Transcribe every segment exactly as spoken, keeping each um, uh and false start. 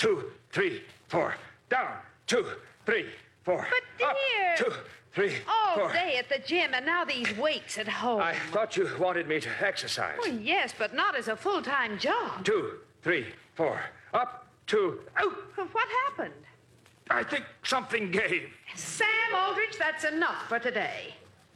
two, three, four. Down, two, three, four. But, Up, dear. two, three, All four. day at the gym, and now these weights at home. I thought you wanted me to exercise. Well, yes, but not as a full-time job. Two, three, four. Up, two, out. Well, what happened? I think something gave. Sam Aldrich, that's enough for today.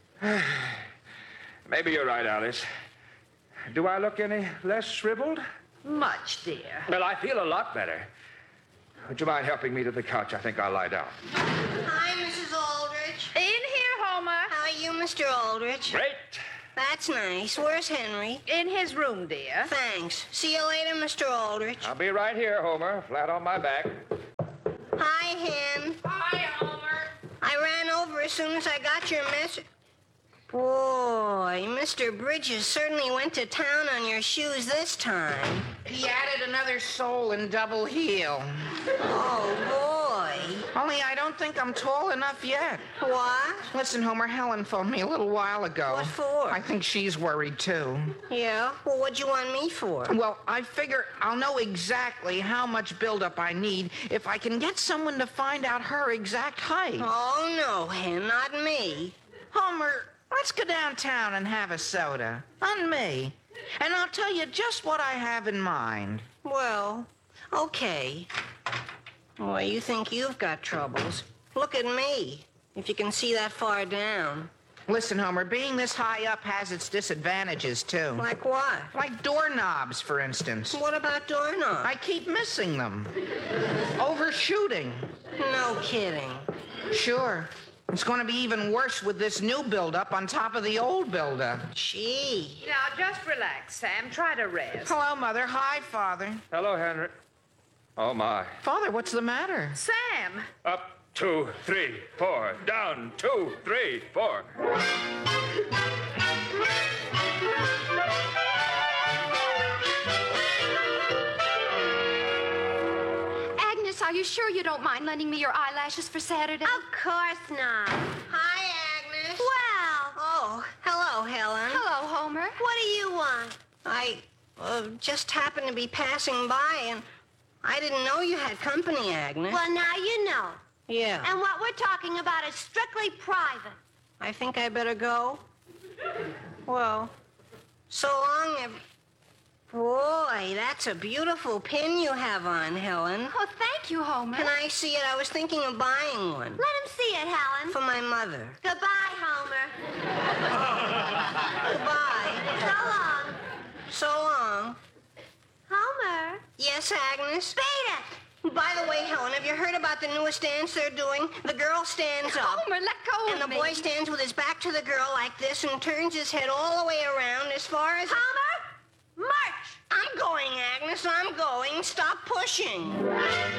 Maybe you're right, Alice. Do I look any less shriveled? Much, dear. Well, I feel a lot better. Would you mind helping me to the couch? I think I'll lie down. Hi, Missus Aldrich. In here, Homer. How are you, Mister Aldrich? Great. That's nice. Where's Henry? In his room, dear. Thanks. See you later, Mister Aldrich. I'll be right here, Homer, flat on my back. Hi, Hen. Hi, Homer. I ran over as soon as I got your message. Boy, Mister Bridges certainly went to town on your shoes this time. He added another sole and double heel. Oh, boy. Only I don't think I'm tall enough yet. What? Listen, Homer, Helen phoned me a little while ago. What for? I think she's worried, too. Yeah? Well, what'd you want me for? Well, I figure I'll know exactly how much buildup I need if I can get someone to find out her exact height. Oh, no, Hen, not me. Homer, let's go downtown and have a soda. On me. And I'll tell you just what I have in mind. Well, okay. Boy, you think you've got troubles. Look at me, if you can see that far down. Listen, Homer, being this high up has its disadvantages, too. Like what? Like doorknobs, for instance. What about doorknobs? I keep missing them. Overshooting. No kidding. Sure. It's going to be even worse with this new buildup on top of the old buildup. Gee. Now, just relax, Sam. Try to rest. Hello, Mother. Hi, Father. Hello, Henry. Oh, my. Father, what's the matter? Sam! Up, two, three, four. Down, two, three, four. Agnes, are you sure you don't mind lending me your eyelashes for Saturday? Of course not. Hi, Agnes. Well, Oh, hello, Helen. Hello, Homer. what do you want? I uh, just happened to be passing by, and I didn't know you had company, Agnes. Well, now you know. Yeah. And what we're talking about is strictly private. I think I better go. Well, so long, ev- Boy, that's a beautiful pin you have on, Helen. Oh, thank you, Homer. Can I see it? I was thinking of buying one. Let him see it, Helen. For my mother. Goodbye, Homer. Goodbye. So long. So long. Homer. Yes, Agnes? Beat it. By the way, Helen, have you heard about the newest dance they're doing? The girl stands up. Homer, let go And of the me. boy stands with his back to the girl like this and turns his head all the way around as far as... Homer, march. I'm going, Agnes. I'm going. Stop pushing.